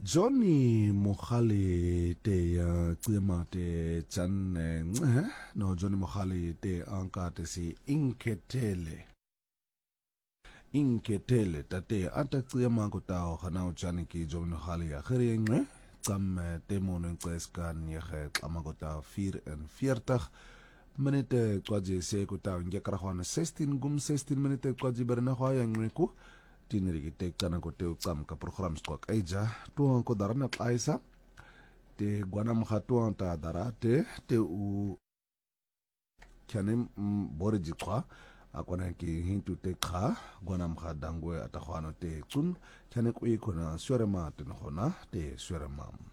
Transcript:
Johnny Mohale te tsema te chan no Johnny Mohale te anka te si inketele tate ata tsema ko tao khana uchani ki Johnny Mohale ya khire tsam te mono tseskan ye khama ko tao 44 minute kwaje se ko tao ngekra khwana 16 minute kwaje berna khaya ngweku tiniri te kana ko te utsam ka programs ko kaija tu ko darana tlaisa te gwanam khatu ta darate te u kyanem borji kwa akona ki hintu te kha gwanam kha dangwe atakhwano te tsun kyane ko ikona swerema te khona te swerema